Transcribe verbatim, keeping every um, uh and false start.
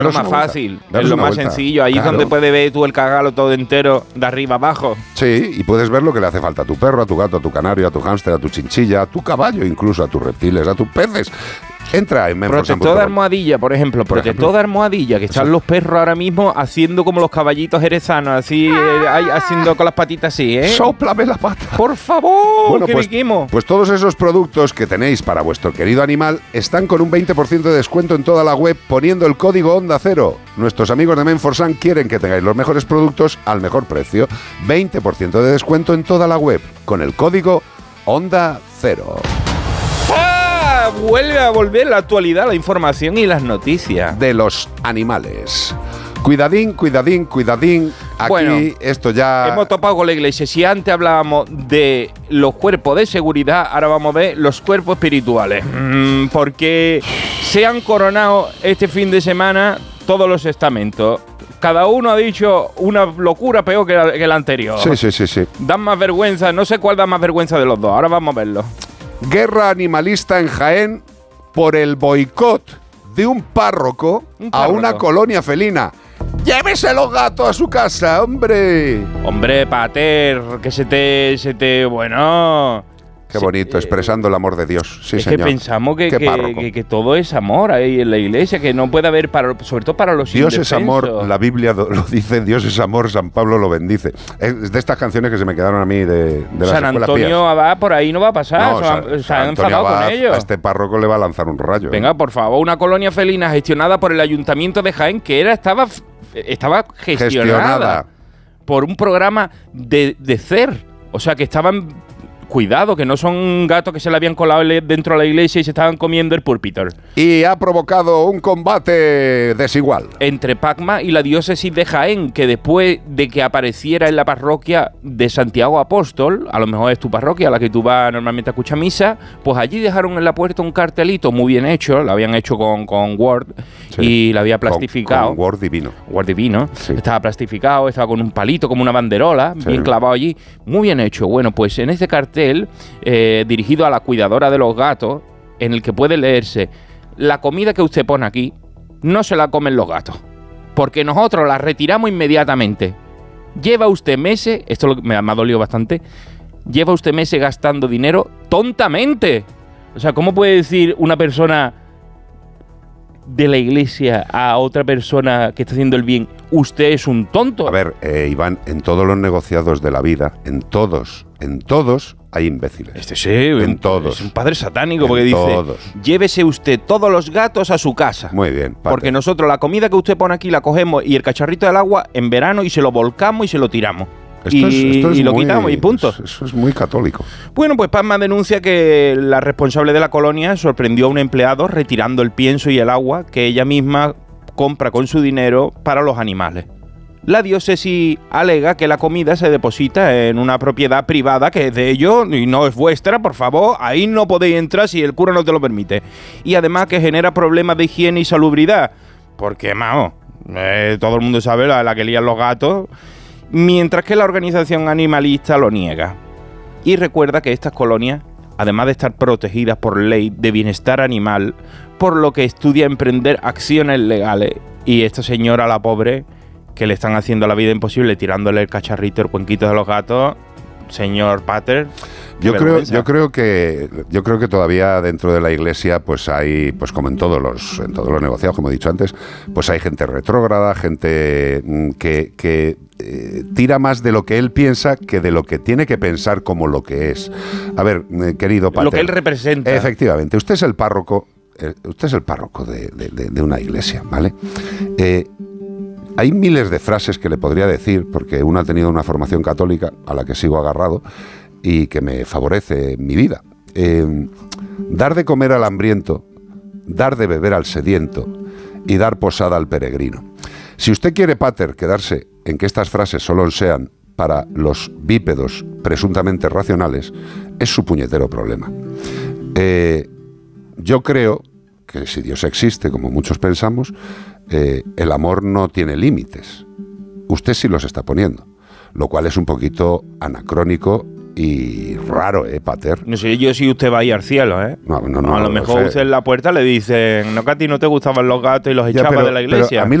Es lo más fácil, es lo más sencillo. Ahí es donde puedes ver tú el cagalo todo entero, de arriba abajo. Sí, y puedes ver lo que le hace falta a tu perro, a tu gato, a tu canario, a tu hámster, a tu chinchilla, a tu caballo, incluso a tus reptiles, a tus peces. Entra en Menforsan punto com. Protector de almohadilla, por ejemplo. Por protector ejemplo. de almohadilla, que están los perros ahora mismo haciendo como los caballitos jerezanos, así, eh, haciendo con las patitas así, ¿eh? ¡Sóplame la pata! ¡Por favor! Bueno, ¡Que pues, me quemo! Pues todos esos productos que tenéis para vuestro querido animal están con un veinte por ciento de descuento en toda la web poniendo el código Onda Cero. Nuestros amigos de Menforsan quieren que tengáis los mejores productos al mejor precio. veinte por ciento de descuento en toda la web con el código Onda Cero. Vuelve a volver la actualidad, la información y las noticias de los animales. Cuidadín, cuidadín, cuidadín. Aquí bueno, esto ya... Hemos topado con la iglesia. Si antes hablábamos de los cuerpos de seguridad, ahora vamos a ver los cuerpos espirituales. Mm, porque se han coronado este fin de semana todos los estamentos. Cada uno ha dicho una locura peor que la, que la anterior. Sí, sí, sí, sí. Dan más vergüenza. No sé cuál da más vergüenza de los dos. Ahora vamos a verlo. Guerra animalista en Jaén por el boicot de un párroco, un párroco a una colonia felina. ¡Llévese los gatos a su casa, hombre! Hombre, pater, que se te... Se te bueno... Qué bonito, sí, expresando el amor de Dios. Sí, es señor. que pensamos que, que, que, que todo es amor ahí en la iglesia, que no puede haber, para, sobre todo para los Dios indefensos. Es amor, la Biblia lo dice, Dios es amor, San Pablo lo bendice. Es de estas canciones que se me quedaron a mí de, de las San escuelas Antonio pías. Abad por ahí no va a pasar, No, se, San, se han San enfadado Abad, con ellos. A este párroco le va a lanzar un rayo. Venga, ¿eh? por favor, una colonia felina gestionada por el Ayuntamiento de Jaén, que era estaba, estaba gestionada, gestionada por un programa de, de C E R. O sea, que estaban... Cuidado, que no son gatos que se le habían colado dentro de la iglesia y se estaban comiendo el púlpito. Y ha provocado un combate desigual entre Pacma y la diócesis de Jaén, que después de que apareciera en la parroquia de Santiago Apóstol, a lo mejor es tu parroquia a la que tú vas normalmente a escuchar misa, pues allí dejaron en la puerta un cartelito muy bien hecho, lo habían hecho con, con Word, sí, y lo había plastificado. Con, con Word divino. Word divino. Sí. Estaba plastificado, estaba con un palito, como una banderola, sí, bien clavado allí, muy bien hecho. Bueno, pues en este cartel Eh, dirigido a la cuidadora de los gatos, en el que puede leerse: la comida que usted pone aquí no se la comen los gatos, porque nosotros la retiramos inmediatamente. Lleva usted meses, esto lo, me, me ha dolido bastante, lleva usted meses gastando dinero tontamente. O sea, ¿cómo puede decir una persona de la iglesia a otra persona que está haciendo el bien, usted es un tonto? A ver, eh, Iván, en todos los negociados de la vida, en todos, en todos hay imbéciles. Este sí, en un, todos. Es un padre satánico, en porque dice, todos. Llévese usted todos los gatos a su casa. Muy bien, padre. Porque nosotros la comida que usted pone aquí la cogemos y el cacharrito del agua en verano y se lo volcamos y se lo tiramos. Esto y, es, esto es y lo muy, quitamos y punto. Eso es muy católico. Bueno, pues Pacma denuncia que la responsable de la colonia sorprendió a un empleado retirando el pienso y el agua que ella misma compra con su dinero para los animales. La diócesis alega que la comida se deposita en una propiedad privada que es de ellos y no es vuestra, por favor, ahí no podéis entrar si el cura no te lo permite. Y además que genera problemas de higiene y salubridad, porque, vamos, eh, todo el mundo sabe la, la que lían los gatos, mientras que la organización animalista lo niega. Y recuerda que estas colonias, además de estar protegidas por ley de bienestar animal, por lo que estudia emprender acciones legales, y esta señora, la pobre, que le están haciendo la vida imposible tirándole el cacharrito, el cuenquito de los gatos, señor Pater. Yo creo, yo creo que yo creo que todavía dentro de la iglesia pues hay, pues como en todos los en todos los negociados, como he dicho antes, pues hay gente retrógrada, gente que, que eh, tira más de lo que él piensa que de lo que tiene que pensar como lo que es. A ver, eh, querido Pater, lo que él representa. Efectivamente, usted es el párroco, eh, usted es el párroco de, de, de, de una iglesia, ¿vale? Eh, Hay miles de frases que le podría decir, porque uno ha tenido una formación católica a la que sigo agarrado y que me favorece en mi vida. Eh, dar de comer al hambriento, dar de beber al sediento y dar posada al peregrino. Si usted quiere, Pater, quedarse en que estas frases solo sean para los bípedos presuntamente racionales, es su puñetero problema. Eh, yo creo que si Dios existe, como muchos pensamos, eh, el amor no tiene límites. Usted sí los está poniendo, lo cual es un poquito anacrónico y raro, ¿eh, pater? No sé yo si usted va a ir al cielo, ¿eh? No, no, no. A lo no mejor sé. usted en la puerta le dicen, no, que a ti no te gustaban los gatos y los Ya, echaba pero- de la pero iglesia. a mí